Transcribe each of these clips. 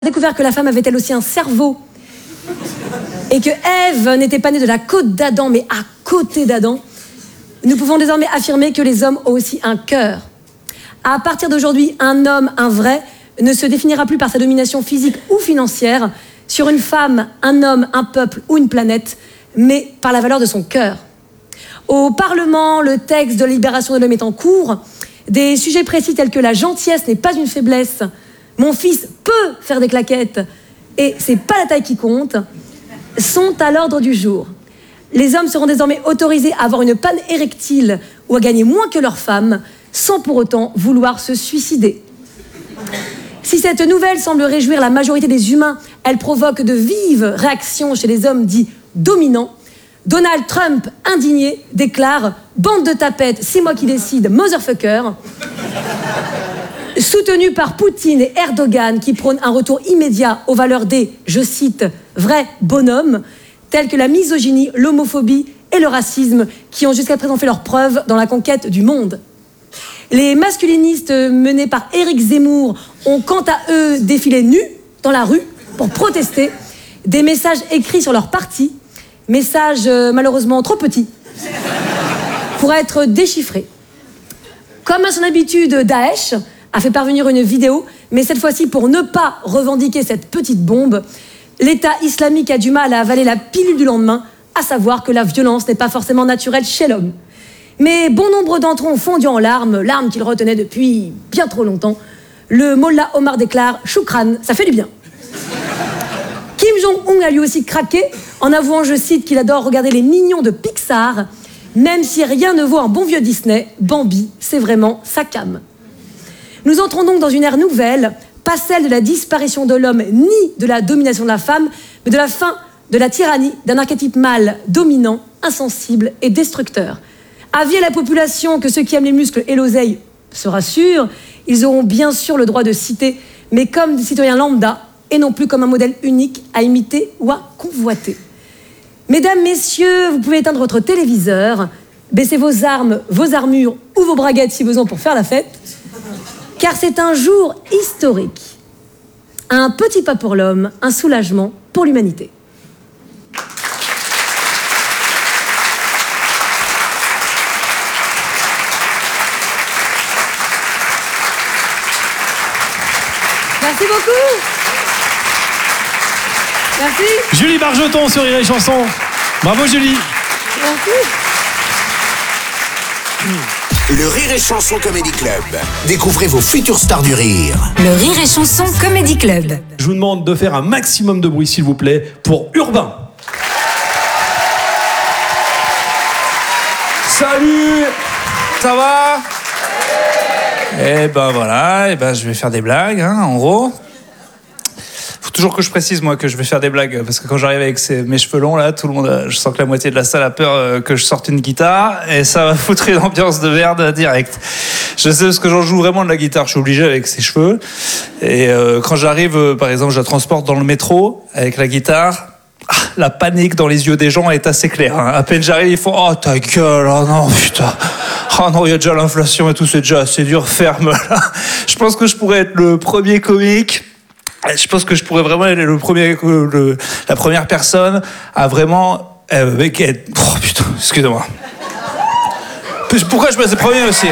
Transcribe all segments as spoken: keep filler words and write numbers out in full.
découvert que la femme avait elle aussi un cerveau et que Ève n'était pas née de la côte d'Adam mais à côté d'Adam, nous pouvons désormais affirmer que les hommes ont aussi un cœur. À partir d'aujourd'hui, un homme, un vrai, ne se définira plus par sa domination physique ou financière sur une femme, un homme, un peuple ou une planète, mais par la valeur de son cœur. Au Parlement, le texte de libération de l'homme est en cours. Des sujets précis tels que la gentillesse n'est pas une faiblesse, mon fils peut faire des claquettes et c'est pas la taille qui compte, sont à l'ordre du jour. Les hommes seront désormais autorisés à avoir une panne érectile ou à gagner moins que leurs femmes, sans pour autant vouloir se suicider. Si cette nouvelle semble réjouir la majorité des humains, elle provoque de vives réactions chez les hommes dits dominants. Donald Trump, indigné, déclare « Bande de tapettes, c'est moi qui décide, motherfucker ». Soutenu par Poutine et Erdogan qui prônent un retour immédiat aux valeurs des, je cite, vrais bonhommes, tels que la misogynie, l'homophobie et le racisme qui ont jusqu'à présent fait leurs preuves dans la conquête du monde. Les masculinistes menés par Éric Zemmour ont quant à eux défilé nus dans la rue pour protester, des messages écrits sur leur parti, messages euh, malheureusement trop petits pour être déchiffrés. Comme à son habitude, Daesh a fait parvenir une vidéo, mais cette fois-ci pour ne pas revendiquer cette petite bombe, l'État islamique a du mal à avaler la pilule du lendemain, à savoir que la violence n'est pas forcément naturelle chez l'homme. Mais bon nombre d'entre eux ont fondu en larmes, larmes qu'ils retenaient depuis bien trop longtemps. Le Mollah Omar déclare « Choukran, ça fait du bien ». Kim Jong-un a lui aussi craqué en avouant, je cite, qu'il adore regarder les mignons de Pixar, même si rien ne vaut un bon vieux Disney, Bambi, c'est vraiment sa came. Nous entrons donc dans une ère nouvelle, pas celle de la disparition de l'homme ni de la domination de la femme, mais de la fin de la tyrannie d'un archétype mâle dominant, insensible et destructeur. Avis à la population que ceux qui aiment les muscles et l'oseille se rassurent, ils auront bien sûr le droit de citer, mais comme des citoyens lambda, et non plus comme un modèle unique à imiter ou à convoiter. Mesdames, messieurs, vous pouvez éteindre votre téléviseur, baisser vos armes, vos armures ou vos braguettes si besoin pour faire la fête, car c'est un jour historique. Un petit pas pour l'homme, un soulagement pour l'humanité. Merci beaucoup. Merci. Julie Bargeton sur Rire et Chanson. Bravo Julie. Merci. Le Rire et Chanson Comedy Club. Découvrez vos futures stars du rire. Le Rire et Chanson Comedy Club. Je vous demande de faire un maximum de bruit s'il vous plaît pour Urbain. Salut. Ça va? Eh ben voilà, eh ben je vais faire des blagues, hein, en gros. Faut toujours que je précise, moi, que je vais faire des blagues, parce que quand j'arrive avec ces, mes cheveux longs, là, tout le monde, je sens que la moitié de la salle a peur euh, que je sorte une guitare, et ça va foutre une ambiance de merde direct. Je sais, parce que j'en joue vraiment de la guitare, je suis obligé avec ces cheveux. Et euh, quand j'arrive, euh, par exemple, je la transporte dans le métro, avec la guitare, ah, la panique dans les yeux des gens est assez claire. Hein. À peine j'arrive, ils font « Oh, ta gueule, oh non, putain !» Oh non, il y a déjà l'inflation et tout, c'est déjà assez dur, ferme là. Je pense que je pourrais être le premier comique. Je pense que je pourrais vraiment être le premier, le, la première personne à vraiment. Euh, mec, être... Oh putain, excusez-moi. Pourquoi je passe le premier aussi?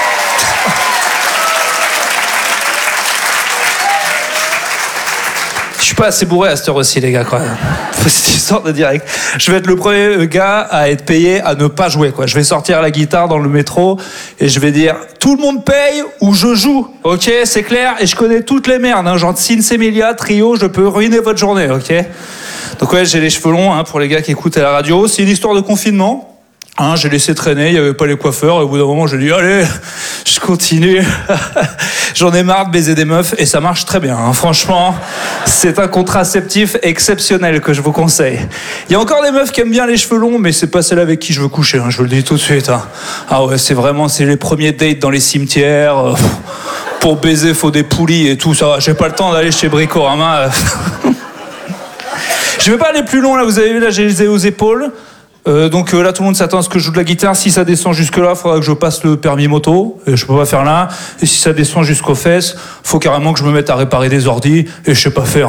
Je suis pas assez bourré à cette heure aussi, les gars, quand même. Cette histoire de direct. Je vais être le premier gars à être payé à ne pas jouer, quoi. Je vais sortir la guitare dans le métro et je vais dire tout le monde paye ou je joue, ok? C'est clair? Et je connais toutes les merdes, hein, genre Sins Emilia, Trio, je peux ruiner votre journée, ok? Donc ouais, j'ai les cheveux longs, hein, pour les gars qui écoutent à la radio. C'est une histoire de confinement. Hein, j'ai laissé traîner, il n'y avait pas les coiffeurs, et au bout d'un moment, j'ai dit, allez, je continue. J'en ai marre de baiser des meufs, et ça marche très bien. Hein. Franchement, c'est un contraceptif exceptionnel que je vous conseille. Il y a encore des meufs qui aiment bien les cheveux longs, mais c'est pas celle avec qui je veux coucher, hein, je vous le dis tout de suite. Hein. Ah ouais, c'est vraiment, c'est les premiers dates dans les cimetières. Euh, pour baiser, faut des poulies et tout ça. J'ai pas le temps d'aller chez Bricorama. Je vais pas aller plus long, là, vous avez vu, là, j'ai les aux épaules. Euh, donc euh, là, tout le monde s'attend à ce que je joue de la guitare. Si ça descend jusque-là, il faudra que je passe le permis moto. Et je peux pas faire là. Et si ça descend jusqu'aux fesses, faut carrément que je me mette à réparer des ordis. Et je sais pas faire.